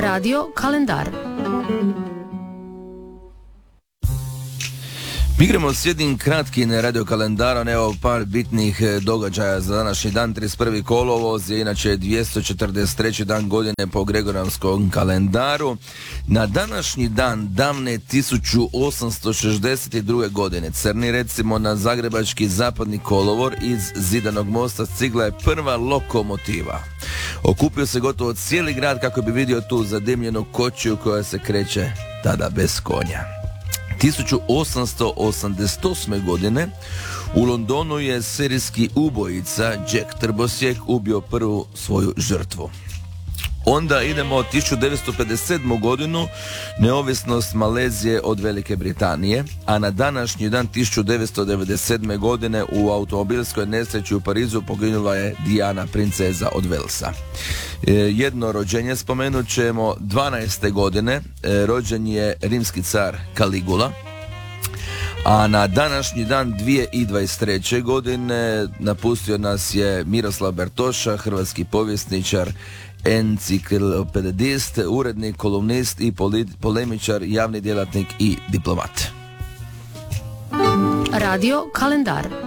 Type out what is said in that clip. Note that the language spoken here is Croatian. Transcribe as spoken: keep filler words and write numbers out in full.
Radio kalendar. Mi gremo s jednim kratkim radio kalendarom, evo par bitnih događaja za današnji dan. trideset prvi kolovoz je inače dvjesto četrdeset treći dan godine po Gregorijanskom kalendaru. Na današnji dan davne tisuću osamsto šezdeset druge godine, crni recimo, na zagrebački zapadni kolodvor iz Zidanog mosta stigla je prva lokomotiva. Okupio se gotovo cijeli grad kako bi vidio tu zadimljenu kočiju koja se kreće tada bez konja. tisuću osamsto osamdeset osme godine u Londonu je serijski ubojica Jack Trbosjek ubio prvu svoju žrtvu. Onda idemo od tisuću devetsto pedeset sedme godinu, neovisnost Malezije od Velike Britanije, a na današnji dan tisuću devetsto devedeset sedme godine u automobilskoj nesreći u Parizu poginula je Diana, princeza od Velsa. E, jedno rođenje spomenut ćemo. dvanaeste godine e, rođen je rimski car Caligula, a na današnji dan dvije tisuće dvadeset treće godine napustio nas je Miroslav Bertoša, hrvatski povjesničar, enciklopedist, urednik, kolumnist i polemičar, javni djelatnik i diplomat. Radio kalendar.